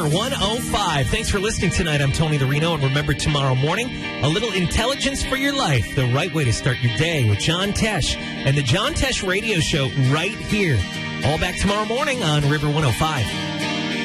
River 105. Thanks for listening tonight. I'm Tony the Reno, and remember tomorrow morning, a little intelligence for your life. The right way to start your day with John Tesh and the John Tesh Radio Show right here. All back tomorrow morning on River 105.